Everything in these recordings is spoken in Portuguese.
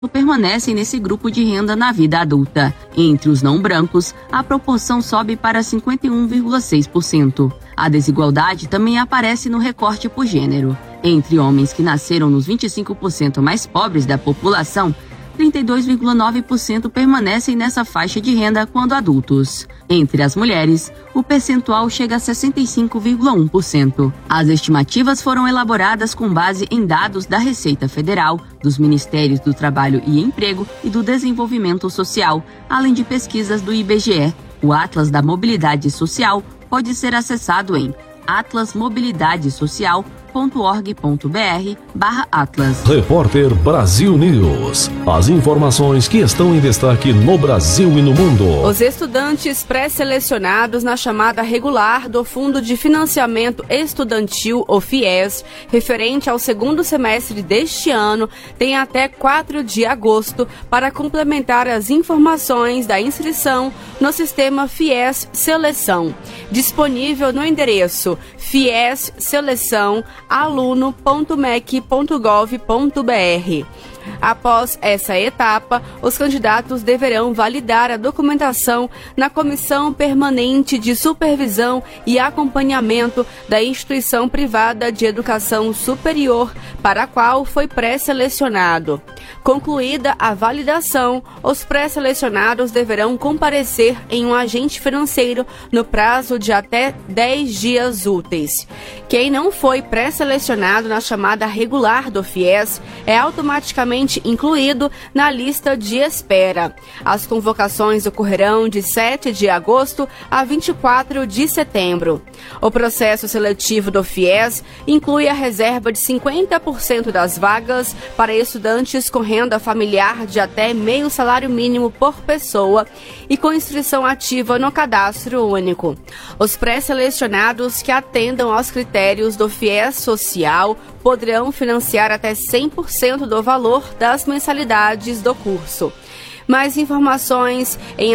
permanecem nesse grupo de renda na vida adulta. Entre os não brancos, a proporção sobe para 51,6%. A desigualdade também aparece no recorte por gênero. Entre homens que nasceram nos 25% mais pobres da população, 32,9% permanecem nessa faixa de renda quando adultos. Entre as mulheres, o percentual chega a 65,1%. As estimativas foram elaboradas com base em dados da Receita Federal, dos Ministérios do Trabalho e Emprego e do Desenvolvimento Social, além de pesquisas do IBGE. O Atlas da Mobilidade Social pode ser acessado em atlasmobilidadesocial.org.br/atlas. Repórter Brasil News. As informações que estão em destaque no Brasil e no mundo. Os estudantes pré-selecionados na chamada regular do Fundo de Financiamento Estudantil, o FIES, referente ao segundo semestre deste ano, têm até 4 de agosto para complementar as informações da inscrição no sistema FIES Seleção, disponível no endereço fiesseleçãoaluno.mec.gov.br. Após essa etapa, os candidatos deverão validar a documentação na Comissão Permanente de Supervisão e Acompanhamento da instituição privada de educação superior para a qual foi pré-selecionado. Concluída a validação, os pré-selecionados deverão comparecer em um agente financeiro no prazo de até 10 dias úteis. Quem não foi pré-selecionado na chamada regular do FIES é automaticamente incluído na lista de espera. As convocações ocorrerão de 7 de agosto a 24 de setembro. O processo seletivo do FIES inclui a reserva de 50% das vagas para estudantes com renda familiar de até meio salário mínimo por pessoa e com inscrição ativa no cadastro único. Os pré-selecionados que atendam aos critérios do FIES social poderão financiar até 100% do valor das mensalidades do curso. Mais informações em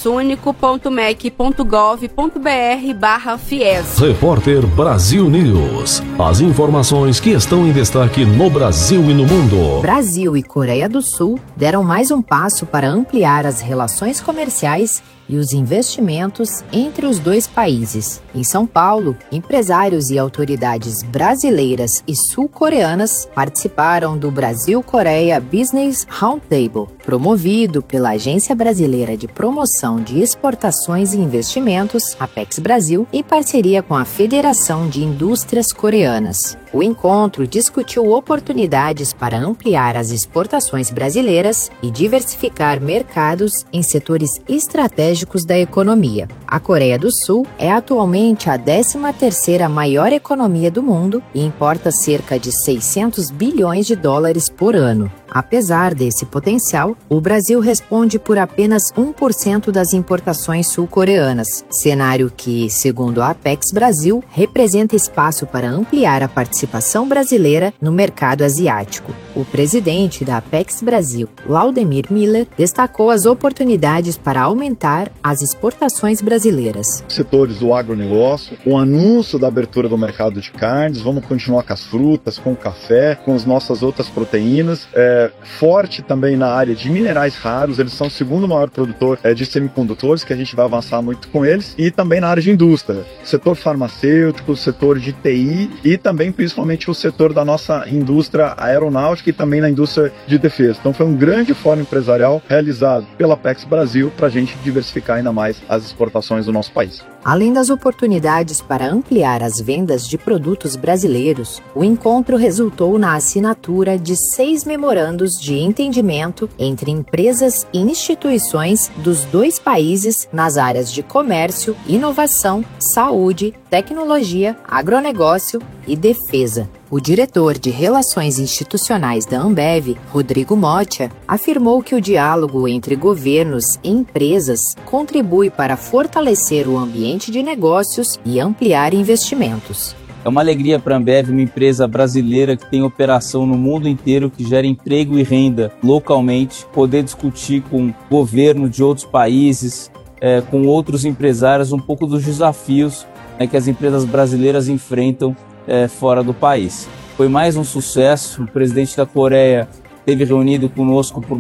acessounico.mec.gov.br/FIES. Repórter Brasil News. As informações que estão em destaque no Brasil e no mundo. Brasil e Coreia do Sul deram mais um passo para ampliar as relações comerciais e os investimentos entre os dois países. Em São Paulo, empresários e autoridades brasileiras e sul-coreanas participaram do Brasil-Coreia Business Roundtable, promovido pela Agência Brasileira de Promoção de Exportações e Investimentos, Apex Brasil, em parceria com a Federação de Indústrias Coreanas. O encontro discutiu oportunidades para ampliar as exportações brasileiras e diversificar mercados em setores estratégicos da economia. A Coreia do Sul é atualmente a 13ª maior economia do mundo e importa cerca de 600 bilhões de dólares por ano. Apesar desse potencial, o Brasil responde por apenas 1% das importações sul-coreanas, cenário que, segundo a Apex Brasil, representa espaço para ampliar a participação brasileira no mercado asiático. O presidente da Apex Brasil, Laudemir Miller, destacou as oportunidades para aumentar as exportações brasileiras. Setores do agronegócio, o anúncio da abertura do mercado de carnes, vamos continuar com as frutas, com o café, com as nossas outras proteínas, forte também na área de minerais raros, eles são o segundo maior produtor de semicondutores, que a gente vai avançar muito com eles, e também na área de indústria, setor farmacêutico, setor de TI e também principalmente o setor da nossa indústria aeronáutica e também na indústria de defesa. Então foi um grande fórum empresarial realizado pela Apex Brasil para a gente diversificar ainda mais as exportações do nosso país. Além das oportunidades para ampliar as vendas de produtos brasileiros, o encontro resultou na assinatura de 6 memorandos de entendimento entre empresas e instituições dos dois países nas áreas de comércio, inovação, saúde, tecnologia, agronegócio e defesa. O diretor de Relações Institucionais da Ambev, Rodrigo Motta, afirmou que o diálogo entre governos e empresas contribui para fortalecer o ambiente de negócios e ampliar investimentos. É uma alegria para a Ambev, uma empresa brasileira que tem operação no mundo inteiro, que gera emprego e renda localmente, poder discutir com o governo de outros países, com outros empresários, um pouco dos desafios que as empresas brasileiras enfrentam fora do país. Foi mais um sucesso. O presidente da Coreia esteve reunido conosco por